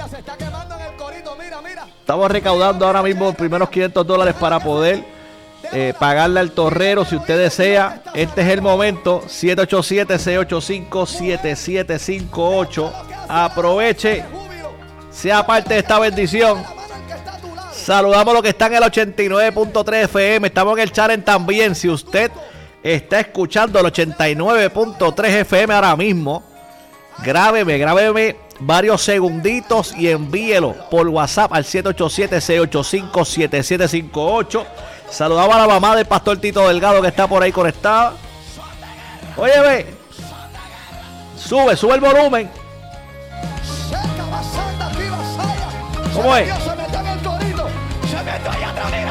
Estamos recaudando ahora mismo los primeros $500 para poder pagarle al torrero. Si usted desea, este es el momento. 787-685-7758. Aproveche, sea parte de esta bendición. Saludamos a los que están en el 89.3 FM. Estamos en el challenge también. Si usted está escuchando el 89.3 FM ahora mismo, grábeme varios segunditos y envíelo por WhatsApp al 787-685-7758. Saludamos a la mamá del pastor Tito Delgado que está por ahí conectada. Óyeme, sube el volumen. ¿Cómo es?